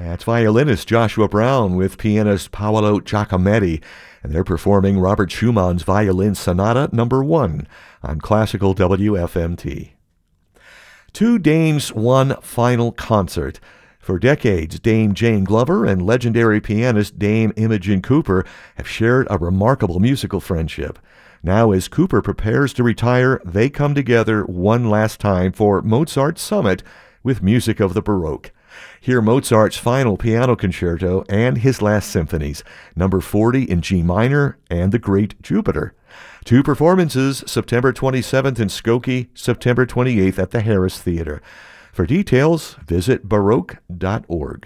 That's violinist Joshua Brown with pianist Paolo Giacometti, and they're performing Robert Schumann's Violin Sonata No. 1 on Classical WFMT. Two dames, one final concert. For decades, Dame Jane Glover and legendary pianist Dame Imogen Cooper have shared a remarkable musical friendship. Now, as Cooper prepares to retire, they come together one last time for Mozart's Summit with music of the Baroque. Hear Mozart's final piano concerto and his last symphonies, No. 40 in G minor and The Great Jupiter. Two performances, September 27th in Skokie, September 28th at the Harris Theater. For details, visit baroque.org.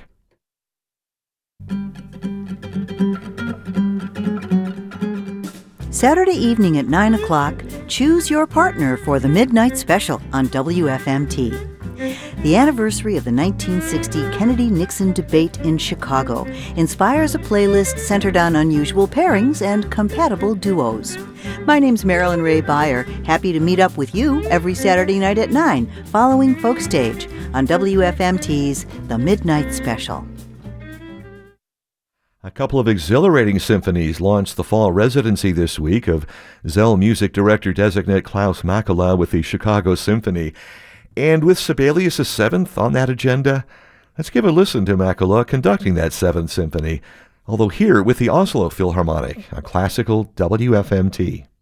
Saturday evening at 9 o'clock, choose your partner for the Midnight Special on WFMT. The anniversary of the 1960 Kennedy-Nixon debate in Chicago inspires a playlist centered on unusual pairings and compatible duos. My name's Marilyn Ray Beyer, happy to meet up with you every Saturday night at 9 following Folk Stage on WFMT's The Midnight Special. A couple of exhilarating symphonies launched the fall residency this week of Zell Music Director-designate Klaus Makula with the Chicago Symphony. And with Sibelius' 7th on that agenda, let's give a listen to Makula conducting that 7th Symphony, although here with the Oslo Philharmonic on Classical WFMT.